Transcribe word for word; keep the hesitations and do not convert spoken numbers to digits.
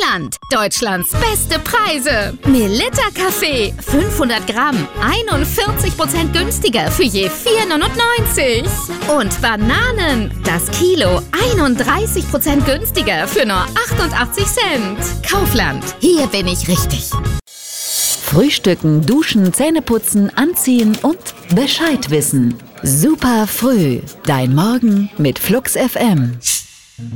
Kaufland. Deutschlands beste Preise. Melitta Kaffee, fünfhundert Gramm, einundvierzig Prozent günstiger für je vier neunundneunzig. Und Bananen, das Kilo, einunddreißig Prozent günstiger für nur achtundachtzig Cent. Kaufland, hier bin ich richtig. Frühstücken, duschen, Zähneputzen, anziehen und Bescheid wissen. Super früh. Dein Morgen mit Flux F M.